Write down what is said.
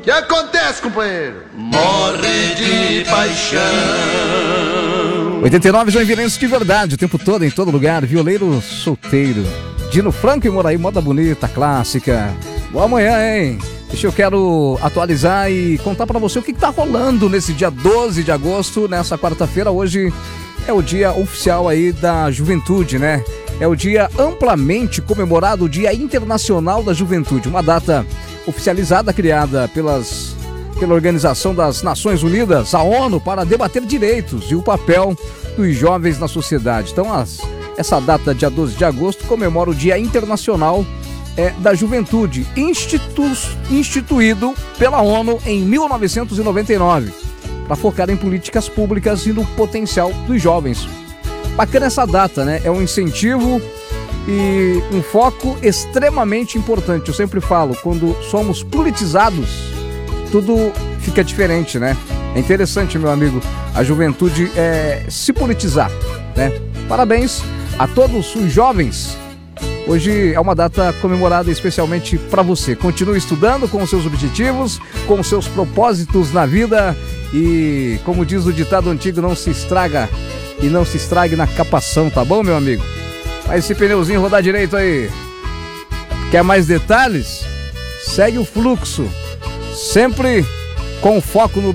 Que acontece, companheiro? Morre de paixão. 89 Joinvilense de verdade, o tempo todo, em todo lugar. Violeiro solteiro. Dino Franco e Moraí, moda bonita, clássica. Boa manhã, hein? Eu quero atualizar e contar pra você o que tá rolando nesse dia 12 de agosto, nessa quarta-feira. Hoje é o dia oficial aí da juventude, né? É o dia amplamente comemorado, o Dia Internacional da Juventude. Uma data oficializada, criada pela Organização das Nações Unidas, a ONU, para debater direitos e o papel dos jovens na sociedade. Então, essa data, dia 12 de agosto, comemora o Dia Internacional da Juventude, instituído pela ONU em 1999, para focar em políticas públicas e no potencial dos jovens. Bacana essa data, né? É um incentivo e um foco extremamente importante. Eu sempre falo, quando somos politizados, tudo fica diferente, né? É interessante, meu amigo, a juventude se politizar, né? Parabéns a todos os jovens. Hoje é uma data comemorada especialmente para você. Continue estudando com os seus objetivos, com os seus propósitos na vida e, como diz o ditado antigo, não se estraga e não se estrague na capação, tá bom, meu amigo? Faz esse pneuzinho rodar direito aí. Quer mais detalhes? Segue o fluxo, sempre com foco no